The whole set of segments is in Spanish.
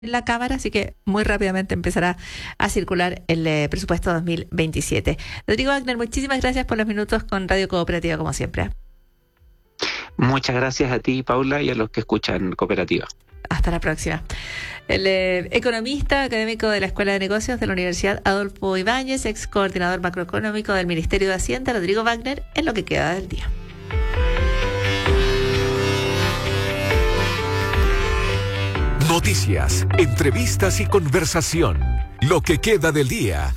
en la Cámara, así que muy rápidamente empezará a circular el presupuesto 2027. Rodrigo Wagner, muchísimas gracias por los minutos con Radio Cooperativa, como siempre. Muchas gracias a ti, Paula, y a los que escuchan Cooperativa. Hasta la próxima. El economista académico de la Escuela de Negocios de la Universidad Adolfo Ibáñez, ex coordinador macroeconómico del Ministerio de Hacienda, Rodrigo Wagner, en lo que queda del día. Noticias, entrevistas y conversación. Lo que queda del día.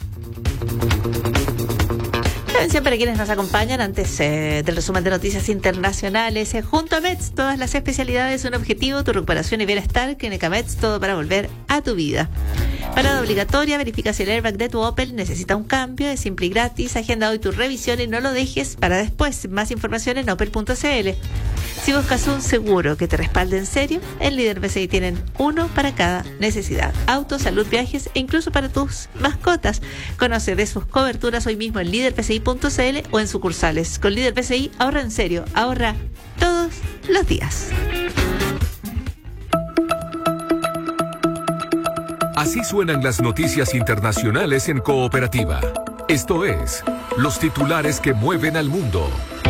Atención para quienes nos acompañan antes del resumen de noticias internacionales. Junto a METS, todas las especialidades, un objetivo, tu recuperación y bienestar. Clínica METS, todo para volver a tu vida. Parada obligatoria, verifica si el airbag de tu Opel necesita un cambio, es simple y gratis. Agenda hoy tu revisión y no lo dejes para después. Más información en opel.cl. Si buscas un seguro que te respalde en serio, en Líder BCI tienen uno para cada necesidad. Auto, salud, viajes e incluso para tus mascotas. Conoce de sus coberturas hoy mismo en liderbci.cl o en sucursales. Con Líder BCI, ahorra en serio, ahorra todos los días. Así suenan las noticias internacionales en Cooperativa. Esto es los titulares que mueven al mundo.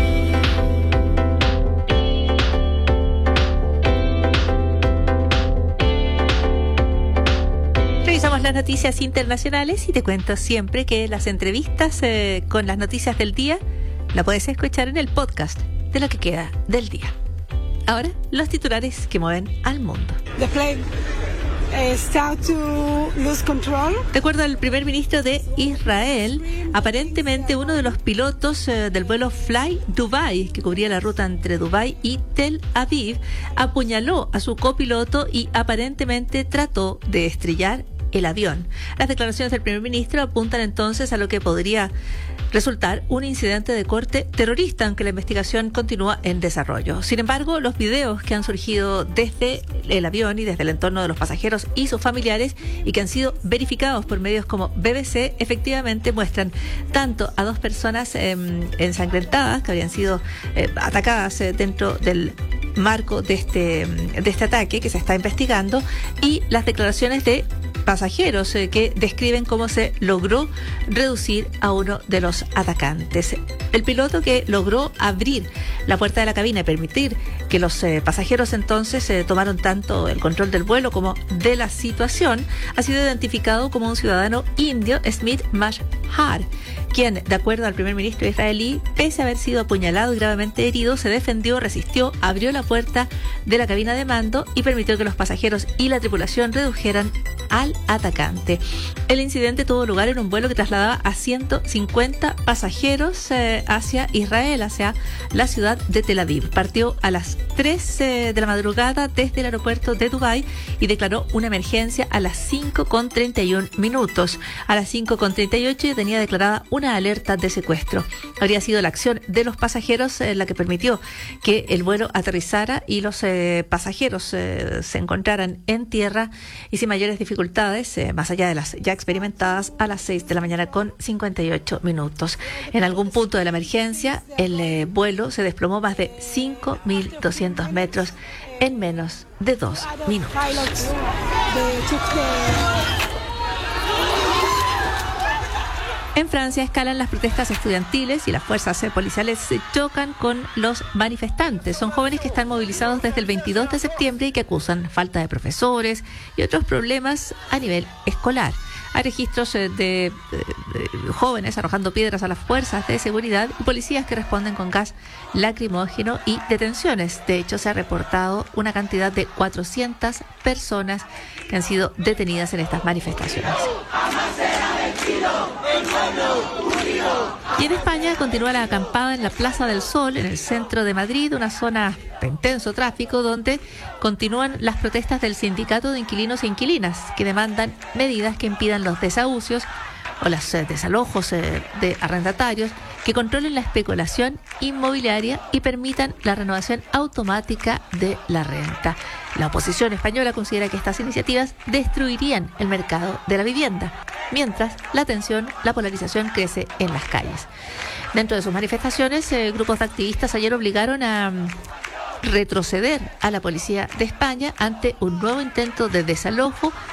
Revisamos las noticias internacionales y te cuento siempre que las entrevistas con las noticias del día la puedes escuchar en el podcast de lo que queda del día. Ahora, los titulares que mueven al mundo. The plane start to lose control. De acuerdo al primer ministro de Israel, aparentemente uno de los pilotos del vuelo Fly Dubai, que cubría la ruta entre Dubái y Tel Aviv, apuñaló a su copiloto y aparentemente trató de estrellar el avión. Las declaraciones del primer ministro apuntan entonces a lo que podría resultar un incidente de corte terrorista, aunque la investigación continúa en desarrollo. Sin embargo, los videos que han surgido desde el avión y desde el entorno de los pasajeros y sus familiares y que han sido verificados por medios como BBC, efectivamente muestran tanto a dos personas ensangrentadas que habían sido atacadas dentro del marco de este ataque que se está investigando, y las declaraciones de pasajeros que describen cómo se logró reducir a uno de los atacantes. El piloto que logró abrir la puerta de la cabina y permitir que los pasajeros entonces tomaron tanto el control del vuelo como de la situación ha sido identificado como un ciudadano indio, Smith Mashhar, quien, de acuerdo al primer ministro israelí, pese a haber sido apuñalado y gravemente herido, se defendió, resistió, abrió la puerta de la cabina de mando y permitió que los pasajeros y la tripulación redujeran al atacante. El incidente tuvo lugar en un vuelo que trasladaba a 150 pasajeros hacia Israel, hacia la ciudad de Tel Aviv. Partió a las 3 de la madrugada desde el aeropuerto de Dubái y declaró una emergencia a las 5:31. A las 5:38 tenía declarada una alerta de secuestro. Habría sido la acción de los pasajeros la que permitió que el vuelo aterrizara y los pasajeros se encontraran en tierra y sin mayores dificultades, más allá de las ya experimentadas, a las 6 de la mañana con 58 minutos. En algún punto de la emergencia, el vuelo se desplomó más de 5.200 metros en menos de 2 minutos. En Francia escalan las protestas estudiantiles y las fuerzas policiales se chocan con los manifestantes. Son jóvenes que están movilizados desde el 22 de septiembre y que acusan falta de profesores y otros problemas a nivel escolar. Hay registros de jóvenes arrojando piedras a las fuerzas de seguridad y policías que responden con gas lacrimógeno y detenciones. De hecho, se ha reportado una cantidad de 400 personas que han sido detenidas en estas manifestaciones. Y en España continúa la acampada en la Plaza del Sol, en el centro de Madrid, una zona de intenso tráfico donde continúan las protestas del sindicato de inquilinos e inquilinas que demandan medidas que impidan los desahucios o los desalojos de arrendatarios, que controlen la especulación inmobiliaria y permitan la renovación automática de la renta. La oposición española considera que estas iniciativas destruirían el mercado de la vivienda, mientras la tensión, la polarización crece en las calles. Dentro de sus manifestaciones, grupos de activistas ayer obligaron a retroceder a la policía de España ante un nuevo intento de desalojo